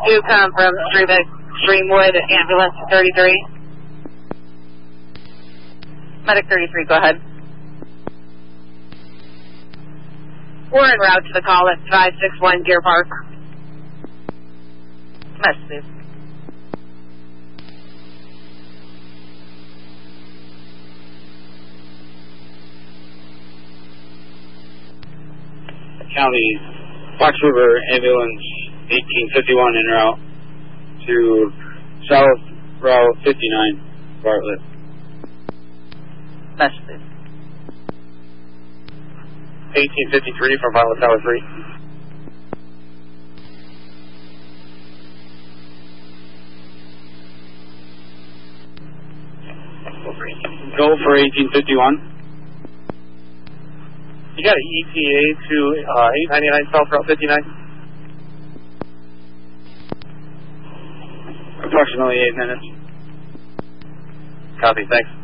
2 come from Streamwood, ambulance 33. Medic 33, go ahead. We're en route to the call at 561 Deer Park. Message, please. County, Fox River ambulance 1851 en route to South Route 59, Bartlett. Message, please. 1853 from Bartlett Tower 3. Go for 1851. You got an ETA to 899 South Route 59? Approximately 8 minutes. Copy, thanks.